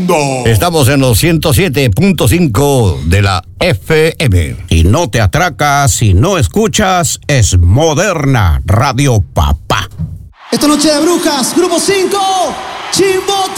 mundo. Estamos en los 107.5 de la FM. Y no te atracas si no escuchas Es Moderna Radio Papá. Esta noche de brujas, Grupo 5, Chimbote.